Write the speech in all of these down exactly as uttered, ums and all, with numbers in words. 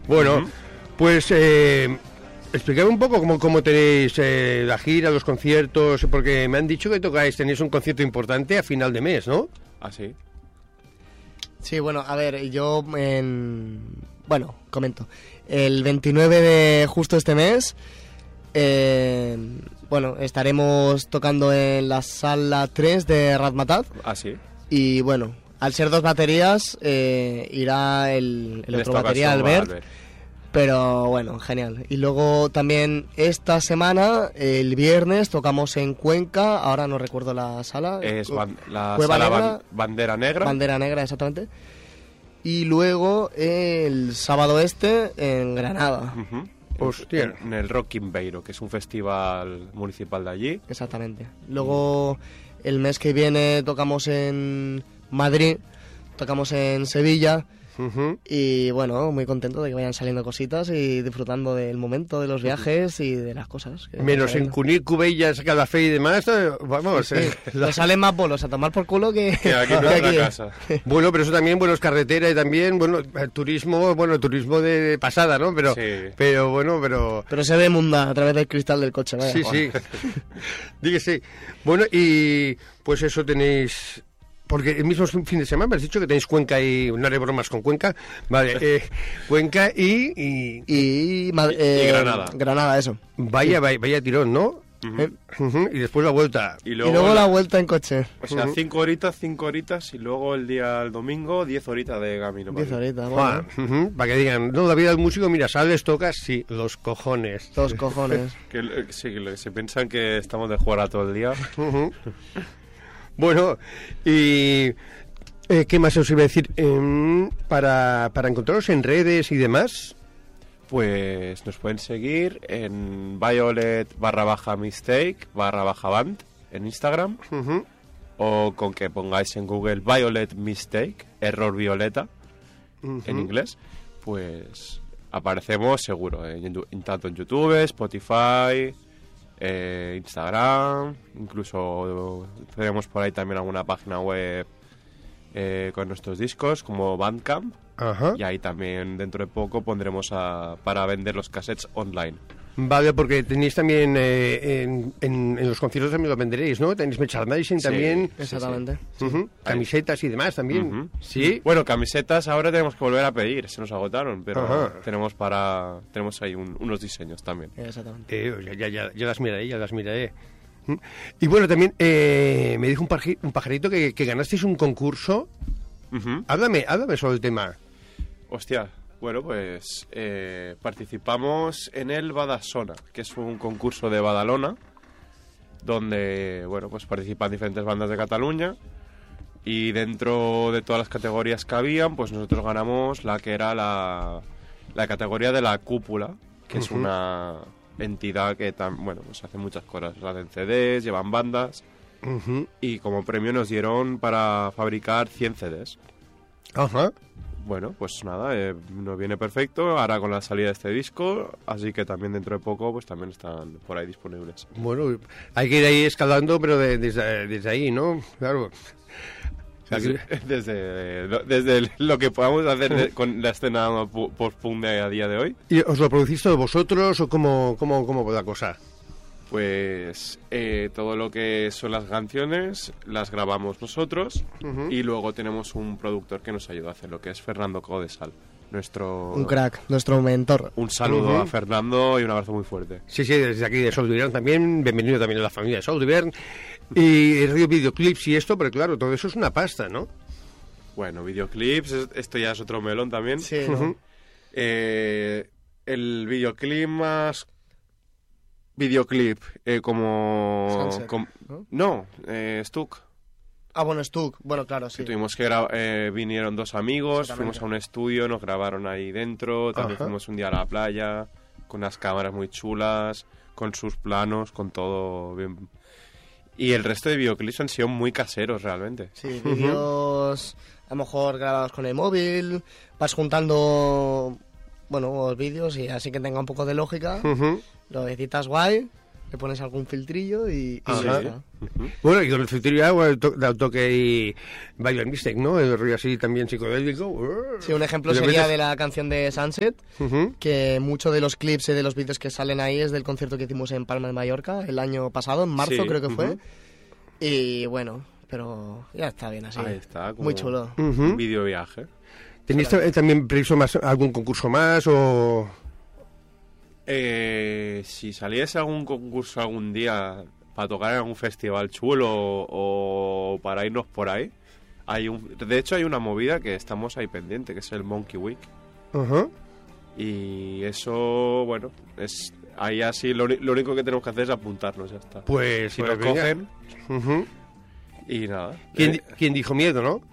Bueno, Uh-huh. pues eh, explícame un poco cómo, cómo tenéis eh, la gira, los conciertos, porque me han dicho que tocáis, tenéis un concierto importante a final de mes, ¿no? ¿Ah, sí? Sí, bueno, a ver, yo en... Bueno, comento. El veintinueve de justo este mes, eh, bueno, estaremos tocando en la sala tres de Razmataz. ¿Ah, sí? Y bueno, al ser dos baterías, eh, irá el, el En otro esta batería, ocasión va Albert. Albert. Pero bueno, genial. Y luego también esta semana, el viernes, tocamos en Cuenca. Ahora no recuerdo la sala. Es ban- la Cueva sala Negra. ban- Bandera Negra. Bandera Negra, exactamente. Y luego el sábado este en Granada. Ujú. Hostia. En, en el Rock Quimbeiro, que es un festival municipal de allí. Exactamente. Luego el mes que viene tocamos en Madrid, tocamos en Sevilla. Uh-huh. Y bueno, muy contento de que vayan saliendo cositas y disfrutando del momento, de los viajes y de las cosas. que Menos en vamos Cunit, Cubellas, Calafé y demás, eh, vamos. Sí, eh, la- nos salen más bolos a tomar por culo que, Que aquí en que nuestra aquí. casa. Bueno, pero eso también, bueno, es carretera y también, bueno, el turismo, bueno, turismo de pasada, ¿no? Pero, Sí. pero bueno, pero... Pero se ve munda a través del cristal del coche, vaya. Sí, sí. Dígase. Bueno, y pues eso tenéis... Porque el mismo fin de semana me has dicho que tenéis Cuenca y... No haré bromas con Cuenca. Vale, eh, Cuenca y... y Y, Ma- Y- y eh, Granada. Granada, eso. vaya, vaya, vaya tirón, ¿no? Ujú. Eh, Ujú, y después la vuelta. Y y luego, luego la vuelta en coche. O sea, cinco horitas, cinco horitas, y luego el día, el domingo, diez horitas de camino. para Diez aquí. horitas, Juan, bueno. ujú, para que digan, no, la vida del músico, mira, sales, tocas, sí, los cojones. Dos cojones. Que, eh, sí, que se piensan que estamos de jugar a todo el día. Ujú. Bueno, y... eh, ¿qué más os iba a decir? Em, para, para encontraros en redes y demás... Pues nos pueden seguir en Violet barra baja mistake barra baja band en Instagram, Ujú. o con que pongáis en Google Violet Mistake, error violeta, Ujú. en inglés, pues aparecemos seguro, en, en- en tanto en YouTube, Spotify, eh, Instagram, incluso tenemos por ahí también alguna página web eh, con nuestros discos, como Bandcamp, Ajá. y ahí también dentro de poco pondremos a, para vender los cassettes online. Vale, porque tenéis también eh, en, en, en los conciertos también lo venderéis, ¿no? Tenéis merchandising Sí. también, Exactamente. Ujú. Camisetas y demás también. Ujú. Sí. Bueno, camisetas ahora tenemos que volver a pedir, se nos agotaron, pero Ajá. tenemos para tenemos ahí un- unos diseños también. Exactamente. Eh, ya, ya, ya, ya las miraré, ya las miraré. Mm. Y bueno, también eh, me dijo un, parji- un pajarito que, que ganasteis un concurso. Ujú. Háblame, háblame sobre el tema. Hostia, bueno, pues eh, participamos en el Badasona, que es un concurso de Badalona, donde, bueno, pues participan diferentes bandas de Cataluña, y dentro de todas las categorías que habían, pues nosotros ganamos la que era la, la categoría de la Cúpula, que es Ujú. una entidad que, tam- bueno, pues hace muchas cosas, hacen C Ds, llevan bandas, Ujú. y como premio nos dieron para fabricar cien C Ds. Ajá. Bueno, pues nada, eh, nos viene perfecto ahora con la salida de este disco, así que también dentro de poco pues también están por ahí disponibles. Bueno, hay que ir ahí escalando, pero de- desde, desde ahí, ¿no? Claro. Desde, desde, lo- desde lo que podamos hacer de- con la escena pu- post-punk de a día de hoy, ¿Y os lo producís todos vosotros o cómo, cómo, cómo va la cosa? pues eh, todo lo que son las canciones las grabamos nosotros, Ujú. y luego tenemos un productor que nos ayuda a hacer lo que es Fernando Codesal, nuestro... Un crack, nuestro mentor. Un saludo Ujú. a Fernando y un abrazo muy fuerte. Sí, sí, desde aquí de Sol de Ivern también, bienvenido también a la familia de Sol de Ivern. Y radio videoclips y esto, pero claro, todo eso es una pasta, ¿no? Bueno, videoclips, es- esto ya es otro melón también. Sí, ¿no? Ujú. Eh, el videoclip más videoclip eh, como Sunset, com- ¿no? no eh, Stuck, Ah, bueno, Stuck. Bueno, claro, sí. que tuvimos que gra- eh, vinieron dos amigos, Exactamente. fuimos a un estudio, nos grabaron ahí dentro, también Ajá. fuimos un día a la playa con unas cámaras muy chulas, con sus planos, con todo bien. Y el resto de videoclips han sido muy caseros realmente. Sí, vídeos a lo mejor grabados con el móvil, vas juntando, bueno, los vídeos y así que tenga un poco de lógica, Ujú. lo editas guay le pones algún filtrillo y, y Ajá. ya está. Bueno, y con el filtro ya bueno, to, da un toque y Vaya Mistake, ¿no? El rollo así también psicodélico. Sí, un ejemplo Y le sería metes- de la canción de Sunset, Ujú. que muchos de los clips y de los vídeos que salen ahí es del concierto que hicimos en Palma de Mallorca el año pasado, en marzo Sí, creo que fue. ujú. Y bueno, pero ya está bien así. Ahí está, como Muy chulo. Ujú. un video viaje. ¿Tenéis eh, también previsto más, algún concurso más o...? Eh, si saliese algún concurso algún día para tocar en algún festival chulo o para irnos por ahí, hay un, de hecho hay una movida que estamos ahí pendiente, que es el Monkey Week. Ajá. Y eso, bueno, es ahí así lo, uni- lo único que tenemos que hacer es apuntarnos, ya está. Pues... Si pues nos venga. cogen Ujú. y nada. ¿Quién, Eh, quién dijo miedo, no?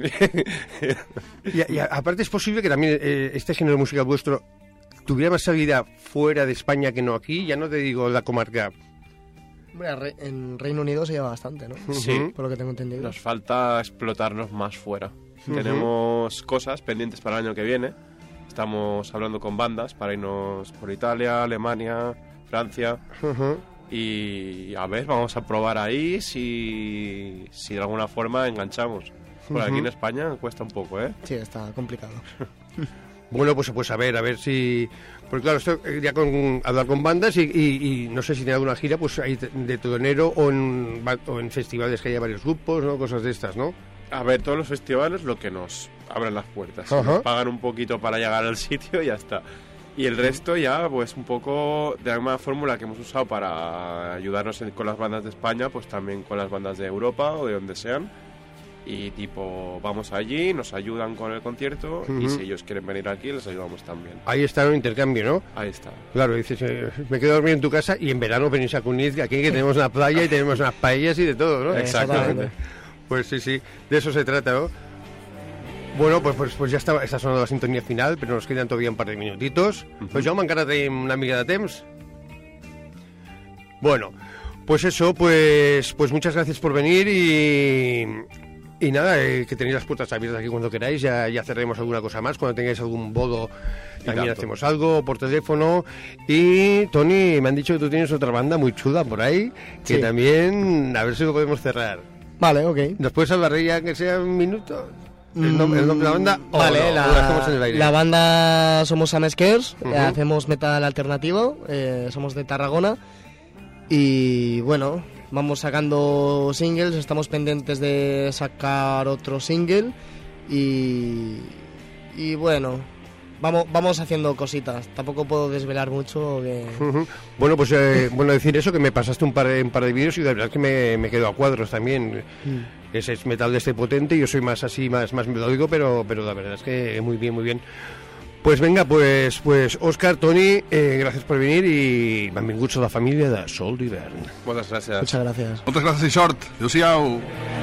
Y, y aparte es posible que también eh, este género musical vuestro tuviera más salida fuera de España que no aquí, ya no te digo la comarca. Hombre, re- en Reino Unido se lleva bastante, ¿no? Sí. Ujú. Por lo que tengo entendido. Nos falta explotarnos más fuera. Tenemos cosas pendientes para el año que viene. Estamos hablando con bandas para irnos por Italia, Alemania, Francia. Ujú. Y a ver, vamos a probar ahí si, si de alguna forma enganchamos. Por aquí Ujú. en España cuesta un poco, ¿eh? Sí, está complicado. Bueno, pues, pues a ver, a ver si... Porque claro, esto eh, ya con hablar con bandas y, y- y no sé si tiene alguna gira, pues ahí de de todo enero o en, va- o en festivales que haya varios grupos, ¿no? Cosas de estas, ¿no? A ver, todos los festivales lo que nos abren las puertas. Ajá. Nos pagan un poquito para llegar al sitio y ya está. Y el resto ya, pues un poco de la misma fórmula que hemos usado para ayudarnos en- con las bandas de España, pues también con las bandas de Europa o de donde sean. Y tipo, vamos allí, nos ayudan con el concierto y Ujú. si ellos quieren venir aquí, les ayudamos también. Ahí está un intercambio, ¿no? Ahí está. Claro, dices, eh, me quedo a dormir en tu casa y en verano venís a Cuniz, que aquí que tenemos una playa y tenemos unas paellas y de todo, ¿no? Exactamente. Pues sí, sí, de eso se trata, ¿no? Bueno, pues, pues, pues ya está, está sonando la sintonía final, pero nos quedan todavía un par de minutitos. Pues Jaume, encara tenim una mica de temps. Bueno, pues eso, pues, pues muchas gracias por venir y, y nada, eh, que tenéis las puertas abiertas aquí cuando queráis, ya, ya cerraremos alguna cosa más, cuando tengáis algún bodo también tanto. hacemos algo por teléfono. Y Tony, me han dicho que tú tienes otra banda muy chula por ahí, que Sí. también, a ver si lo podemos cerrar. Vale, ok. ¿Nos puedes hablar de ella que sea un minuto? ¿El, nom- el nombre de la banda? ¿O Vale, no? ¿O la dejamos en el la, aire? la banda somos Sam Skers, Ujú. eh, hacemos metal alternativo, eh, somos de Tarragona y bueno, vamos sacando singles, estamos pendientes de sacar otro single y, y bueno, vamos, vamos haciendo cositas, tampoco puedo desvelar mucho que... Ujú. Bueno, pues eh, bueno decir eso, que me pasaste un par de, un par de vídeos y de verdad que me, me quedo a cuadros también. Ese es metal de este potente, yo soy más así, más, más melódico, pero, pero la verdad es que muy bien, muy bien. Pues venga, pues, pues Òscar, Toni, eh, gracias por venir i benvinguts a la família de Sol d'Hivern. Moltes gràcies. Muchas gracias. Moltes gràcies i sort. Adéu-siau.